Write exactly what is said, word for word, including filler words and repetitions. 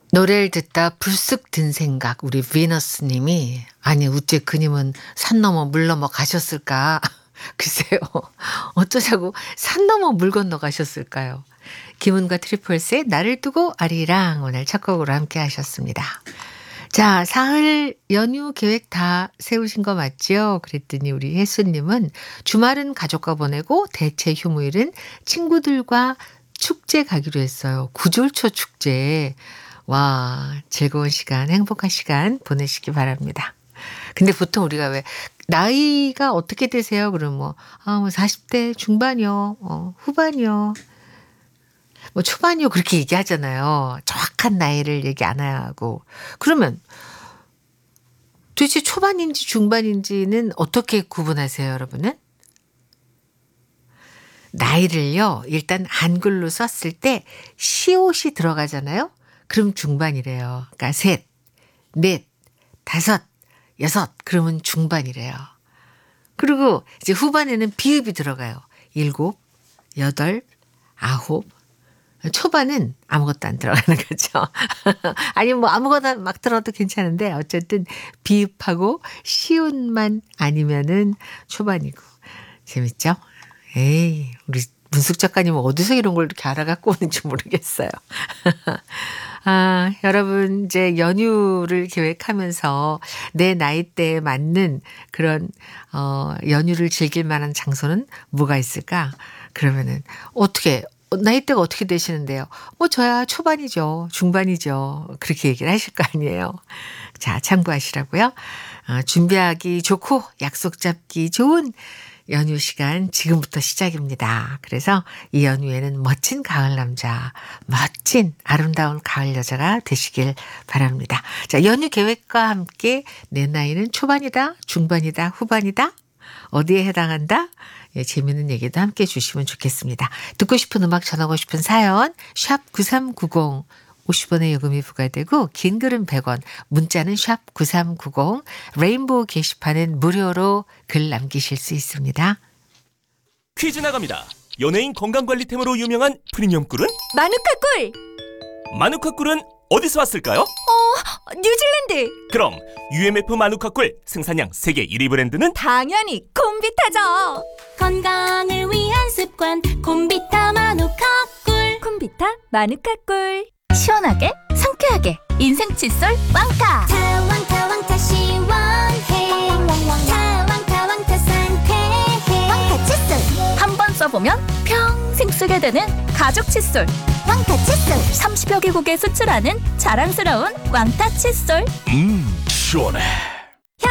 노래를 듣다 불쑥 든 생각, 우리 비너스님이 아니 우째 그님은 산 넘어 물 넘어 가셨을까? 글쎄요. 어쩌자고 산 넘어 물 건너 가셨을까요? 김은과 트리플스의 나를 두고 아리랑 오늘 첫 곡으로 함께 하셨습니다. 자, 사흘 연휴 계획 다 세우신 거 맞죠? 그랬더니 우리 혜수님은 주말은 가족과 보내고 대체 휴무일은 친구들과 축제 가기로 했어요. 구절초 축제. 와, 즐거운 시간, 행복한 시간 보내시기 바랍니다. 근데 보통 우리가 왜 나이가 어떻게 되세요? 그러면 뭐, 아, 뭐 사십 대 중반이요, 어, 후반이요, 뭐 초반이요 그렇게 얘기하잖아요. 정확한 나이를 얘기 안 하고. 그러면 도대체 초반인지 중반인지는 어떻게 구분하세요, 여러분은? 나이를요, 일단 한글로 썼을 때 시옷이 들어가잖아요. 그럼 중반이래요. 그러니까 셋, 넷, 다섯, 여섯 그러면 중반이래요. 그리고 이제 후반에는 비읍이 들어가요. 일곱, 여덟, 아홉. 초반은 아무것도 안 들어가는 거죠. 아니면 뭐 아무거나 막 들어도 괜찮은데 어쨌든 비읍하고 시옷만 아니면은 초반이고. 재밌죠? 에이, 우리 문숙 작가님은 어디서 이런 걸 이렇게 알아갖고 오는지 모르겠어요. 아, 여러분 이제 연휴를 계획하면서 내 나이대에 맞는 그런 어, 연휴를 즐길 만한 장소는 뭐가 있을까? 그러면은 어떻게 나이대가 어떻게 되시는데요? 뭐 저야 초반이죠. 중반이죠. 그렇게 얘기를 하실 거 아니에요. 자, 참고하시라고요. 어, 준비하기 좋고 약속 잡기 좋은 연휴 시간 지금부터 시작입니다. 그래서 이 연휴에는 멋진 가을 남자, 멋진 아름다운 가을 여자가 되시길 바랍니다. 자, 연휴 계획과 함께 내 나이는 초반이다, 중반이다, 후반이다, 어디에 해당한다? 예, 재미있는 얘기도 함께 주시면 좋겠습니다. 듣고 싶은 음악 전하고 싶은 사연 샵 구삼구공 오십 원의 요금이 부과되고 긴 글은 백 원, 문자는 샵 구삼구공, 레인보우 게시판은 무료로 글 남기실 수 있습니다. 퀴즈 나갑니다. 연예인 건강관리템으로 유명한 프리미엄 꿀은? 마누카 꿀! 마누카 꿀은 어디서 왔을까요? 어, 뉴질랜드! 그럼 유엠에프 마누카 꿀 생산량 세계 일 위 브랜드는? 당연히 콤비타죠! 건강을 위한 습관 콤비타 마누카 꿀. 콤비타 마누카 꿀. 시원하게 상쾌하게 인생 칫솔 왕타. 타왕타 왕타 시원해. 타왕타 왕타 상쾌해. 왕타 칫솔. 한 번 써보면 평생 쓰게 되는 가죽 칫솔. 왕타 칫솔. 삼십여 개국에 수출하는 자랑스러운 왕타 칫솔. 음, 시원해.